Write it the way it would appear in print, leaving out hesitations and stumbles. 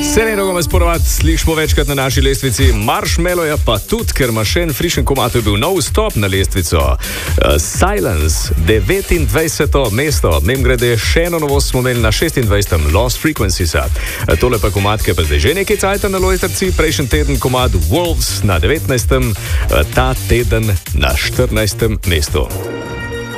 Sereno, ko me sporovati slišimo večkrat na naši lestvici, Marshmallow je pa tudi, ker ima še en frišen komad, je bil nov stop na lestvico. Silence, 29. mesto, mem grede še eno novost smo imeli na 26. Lost Frequencies. Tole pa komad, ki je pa zdaj že nekaj cajta na lojtrci, prejšnji teden komad Wolves na 19. Ta teden na 14. mestu.